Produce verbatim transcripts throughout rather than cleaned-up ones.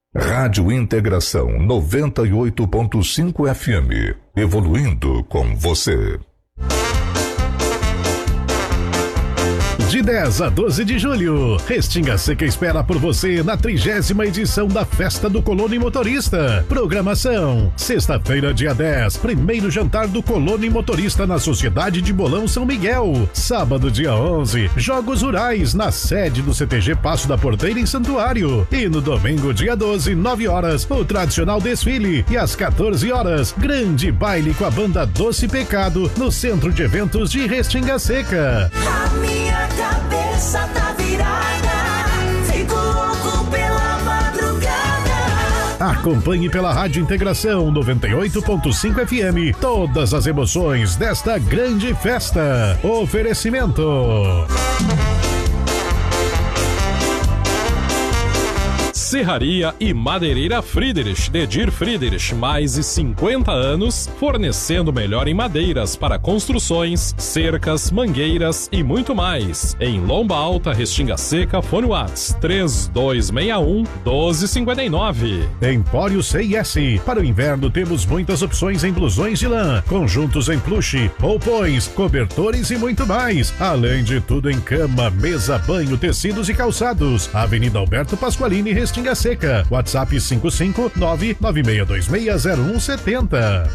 Rádio Integração noventa e oito ponto cinco F M, evoluindo com você. De dez a doze de julho, Restinga Seca espera por você na trigésima edição da Festa do Colono e Motorista. Programação: sexta-feira, dia dez, primeiro jantar do Colono e Motorista na Sociedade de Bolão São Miguel. Sábado, dia onze, Jogos Rurais na sede do C T G Passo da Porteira em Santuário. E no domingo, dia doze, nove horas, o tradicional desfile. E às quatorze horas, grande baile com a banda Doce Pecado no Centro de Eventos de Restinga Seca. A minha cabeça tá virada, fico louco pela madrugada. Acompanhe pela Rádio Integração noventa e oito ponto cinco F M todas as emoções desta grande festa. Oferecimento: Serraria e Madeireira Friedrich, Dedir Friedrich, mais de cinquenta anos, fornecendo melhor em madeiras para construções, cercas, mangueiras e muito mais. Em Lomba Alta, Restinga Seca, Fone Whats três dois seis um, um dois cinco nove. Empório C I S. Para o inverno temos muitas opções em blusões de lã, conjuntos em plush, roupões, cobertores e muito mais. Além de tudo em cama, mesa, banho, tecidos e calçados. Avenida Alberto Pasqualini, Restinga Seca. WhatsApp cinco cinco nove nove seis dois seis zero um sete zero.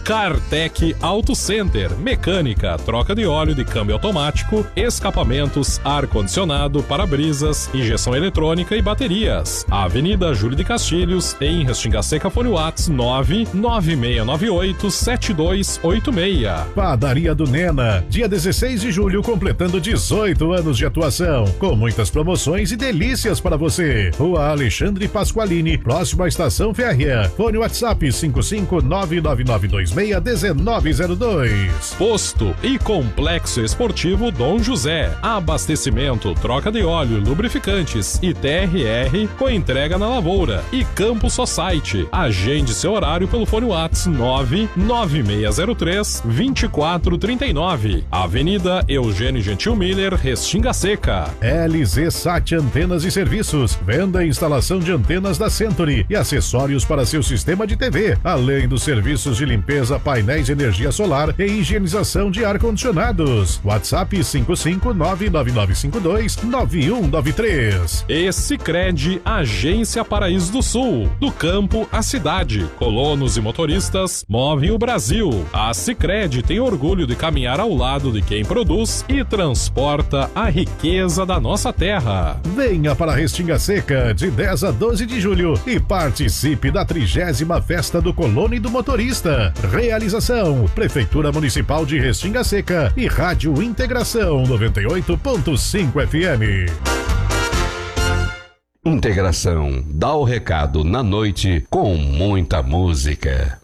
Cartec Auto Center, mecânica, troca de óleo de câmbio automático, escapamentos, ar-condicionado, para-brisas, injeção eletrônica e baterias. Avenida Júlio de Castilhos, em Restinga Seca, Fone Whats nove nove seis nove oito sete dois oito seis. Padaria do Nena, dia dezesseis de julho, completando dezoito anos de atuação, com muitas promoções e delícias para você. Rua Alexandre Pasqualini, próximo à Estação Férrea. Fone WhatsApp cinco cinco nove nove nove dois seis um nove zero dois. Posto e Complexo Esportivo Dom José. Abastecimento, troca de óleo, lubrificantes e T R R com entrega na lavoura. E Campo Society. Agende seu horário pelo fone WhatsApp nove nove seis zero três dois quatro três nove. Avenida Eugênio Gentil Miller, Restinga Seca. L Z Sat Antenas e Serviços. Venda e instalação de antenas da Century e acessórios para seu sistema de T V, além dos serviços de limpeza, painéis de energia solar e higienização de ar-condicionados. WhatsApp cinco cinco nove nove nove cinco dois nove um nove três. E Sicredi, Agência Paraíso do Sul. Do campo à cidade. Colonos e motoristas movem o Brasil. A Sicredi tem orgulho de caminhar ao lado de quem produz e transporta a riqueza da nossa terra. Venha para Restinga Seca de dez a doze de julho e participe da trigésima Festa do Colono e do Motorista. Realização: Prefeitura Municipal de Restinga Seca e Rádio Integração noventa e oito ponto cinco F M. Integração dá o recado na noite com muita música.